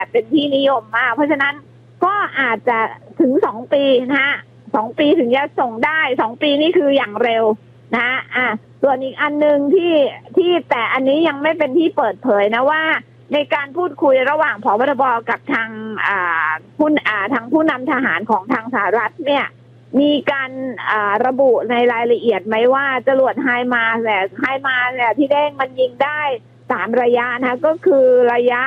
เป็นที่นิยมมากเพราะฉะนั้นก็อาจจะถึง2 ปีนะฮะ2 ปีถึงจะส่งได้2 ปีนี่คืออย่างเร็วนะส่วนอีกอันนึงที่แต่อันนี้ยังไม่เป็นที่เปิดเผยนะว่าในการพูดคุยระหว่างผบ.ทบ.กับทางทางผู้นำทหารของทางสหรัฐเนี่ยมีการระบุในรายละเอียดไหมว่าจรวดไฮมาร์เนี่ยที่เด้งมันยิงได้3 ระยะนะก็คือระยะ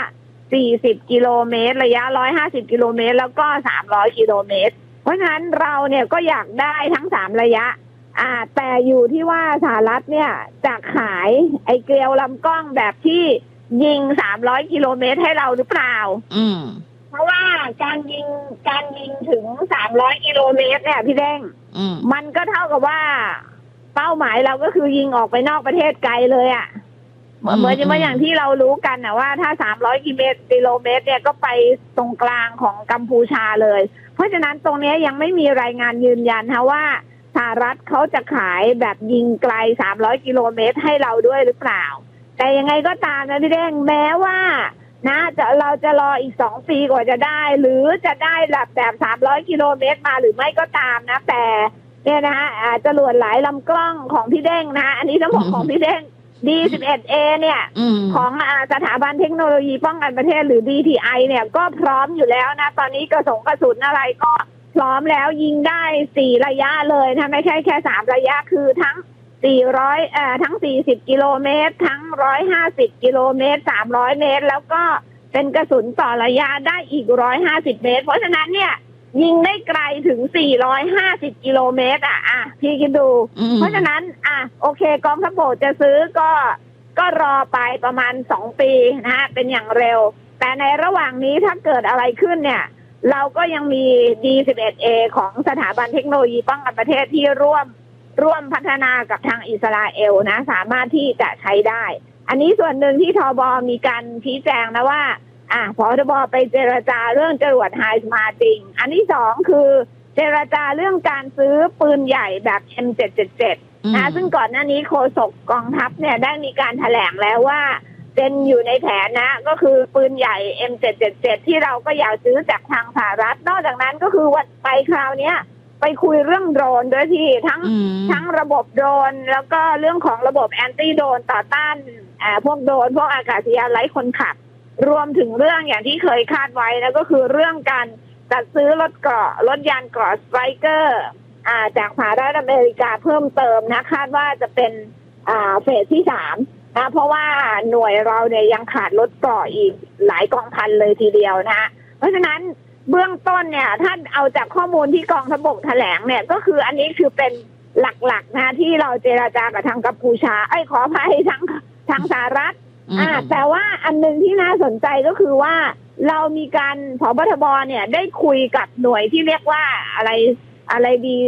40 กิโลเมตรระยะ150 กิโลเมตรแล้วก็300 กิโลเมตรเพราะฉะนั้นเราเนี่ยก็อยากได้ทั้ง3 ระยะแต่อยู่ที่ว่าสหรัฐเนี่ยจะขายไอ้เกลียวลำกล้องแบบที่ยิง300 กิโลเมตรให้เราหรือเปล่าเพราะว่าการยิงถึง300 กิโลเมตรเนี่ยพี่เด้งมันก็เท่ากับว่าเป้าหมายเราก็คือยิงออกไปนอกประเทศไกลเลยเหมือนอย่างที่เรารู้กันนะว่าถ้า300 กิโลเมตรเนี่ยก็ไปตรงกลางของกัมพูชาเลยเพราะฉะนั้นตรงนี้ยังไม่มีรายงานยืนยันนะว่าสหรัฐเขาจะขายแบบยิงไกล300 กิโลเมตรให้เราด้วยหรือเปล่าแต่ยังไงก็ตามนะพี่เด้งแม้ว่านะเราจะรออีก2 ปีกว่าจะได้หรือจะได้แบบ300 กิโลเมตรมาหรือไม่ก็ตามนะแต่เนี่ยนะฮะจรวดหลายลำกล้องของพี่เด้งนะอันนี้ต้องบอกของพี่เด้งD11A เนี่ยของสถาบันเทคโนโลยีป้องกันประเทศหรือ DTI เนี่ยก็พร้อมอยู่แล้วนะตอนนี้กระสุนอะไรก็พร้อมแล้วยิงได้4 ระยะเลยนะไม่ใช่แค่3 ระยะคือทั้งทั้ง40 กิโลเมตรทั้ง150 กิโลเมตร300 เมตรแล้วก็เป็นกระสุนต่อระยะได้อีก150 เมตรเพราะฉะนั้นเนี่ยยิงได้ไกลถึง450 กิโลเมตรพี่คิดดูเพราะฉะนั้นโอเคกองทัพบกจะซื้อก็รอไปประมาณ2 ปีนะฮะเป็นอย่างเร็วแต่ในระหว่างนี้ถ้าเกิดอะไรขึ้นเนี่ยเราก็ยังมี D11A ของสถาบันเทคโนโลยีป้องกันประเทศที่ร่วมพัฒนากับทางอิสราเอลนะสามารถที่จะใช้ได้อันนี้ส่วนหนึ่งที่ทบ.มีการชี้แจงนะว่าผบ.ทบ.ไปเจรจาเรื่องจรวดไฮมาจริงอันที่2คือเจรจาเรื่องการซื้อปืนใหญ่แบบ M777 นะซึ่งก่อนหน้านี้โฆษกกองทัพเนี่ยได้มีการแถลงแล้วว่าเป็นอยู่ในแผนนะก็คือปืนใหญ่ M777 ที่เราก็อยากซื้อจากทางสหรัฐนอกจากนั้นก็คือวันไปคราวนี้ไปคุยเรื่องโดรนด้วยที่ทั้งระบบโดรนแล้วก็เรื่องของระบบแอนตี้โดรนต่อต้านพวกโดรนพวกอากาศยานไร้คนขับรวมถึงเรื่องอย่างที่เคยคาดไว้แล้วก็คือเรื่องการจัดซื้อรถยานเกราะสไตรเกอร์จากสหรัฐอเมริกาเพิ่มเติมนะคาดว่าจะเป็นเฟสที่3นะเพราะว่าหน่วยเราเนี่ยยังขาดรถเกราะอีกหลายกองพันเลยทีเดียวนะเพราะฉะนั้นเบื้องต้นเนี่ยถ้าเอาจากข้อมูลที่กองทัพบกแถลงเนี่ยก็คืออันนี้คือเป็นหลักๆนะที่เราเจรจากับทางกัมพูชาขออภัยทางสหรัฐแต่ว่าอันนึงที่น่าสนใจก็คือว่าเรามีการผบ.ทบ.เนี่ยได้คุยกับหน่วยที่เรียกว่าอะไร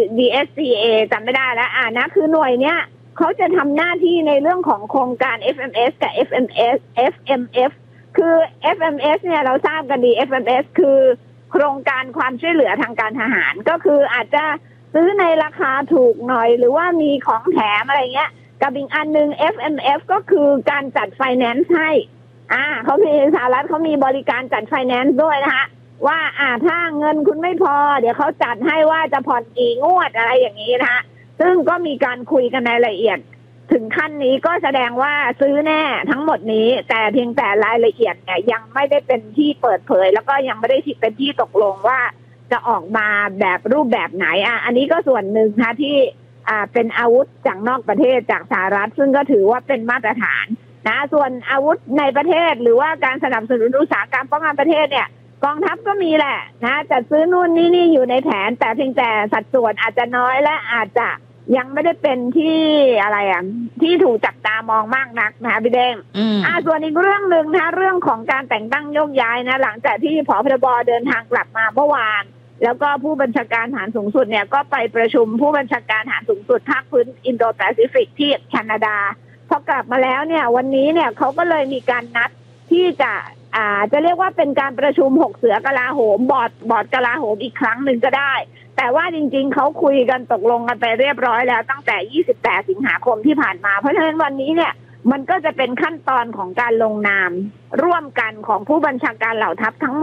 DSCA จำไม่ได้แล้วนะคือหน่วยเนี้ยเขาจะทำหน้าที่ในเรื่องของโครงการ FMS กับ FMF คือ FMS เนี่ยเราทราบกันดี FMS คือโครงการความช่วยเหลือทางการทหารก็คืออาจจะซื้อในราคาถูกหน่อยหรือว่ามีของแถมอะไรเงี้ยกับอีกอันนึง FMF ก็คือการจัดไฟแนนซ์ให้เขามีสหรัฐเขามีบริการจัดไฟแนนซ์ด้วยนะคะว่าถ้าเงินคุณไม่พอเดี๋ยวเขาจัดให้ว่าจะผ่อนกี่งวดอะไรอย่างนี้นะคะซึ่งก็มีการคุยกันในรายละเอียดถึงขั้นนี้ก็แสดงว่าซื้อแน่ทั้งหมดนี้แต่เพียงแต่รายละเอียดเนี่ยยังไม่ได้เป็นที่เปิดเผยแล้วก็ยังไม่ได้เป็นที่ตกลงว่าจะออกมาแบบรูปแบบไหนอันนี้ก็ส่วนหนึ่งนะที่เป็นอาวุธจากนอกประเทศจากสหรัฐซึ่งก็ถือว่าเป็นมาตรฐานนะส่วนอาวุธในประเทศหรือว่าการสนับสนุนอุตสาหกรรมป้องกันประเทศเนี่ยกองทัพก็มีแหละนะจัดซื้อนู่นนี่อยู่ในแผนแต่เพียงแต่สัดส่วนอาจจะน้อยและอาจจะยังไม่ได้เป็นที่ที่ถูกจับตามองมากนักนะคะพี่แดงส่วนอีกเรื่องหนึ่งนะเรื่องของการแต่งตั้งโยกย้ายนะหลังจากที่ผบ.ทบ.เดินทางกลับมาเมื่อวานแล้วก็ผู้บัญชาการทหารสูงสุดเนี่ยก็ไปประชุมผู้บัญชาการทหารสูงสุดภาคพื้นอินโดแปซิฟิกที่แคนาดาพอกลับมาแล้วเนี่ยวันนี้เนี่ยเขาก็เลยมีการนัดที่จะเรียกว่าเป็นการประชุม6เสือกลาโหมบอร์ดกลาโหมอีกครั้งหนึ่งก็ได้แต่ว่าจริงๆเขาคุยกันตกลงกันไปเรียบร้อยแล้วตั้งแต่28 สิงหาคมที่ผ่านมาเพราะฉะนั้นวันนี้เนี่ยมันก็จะเป็นขั้นตอนของการลงนามร่วมกันของผู้บัญชาการเหล่าทัพทั้งหมด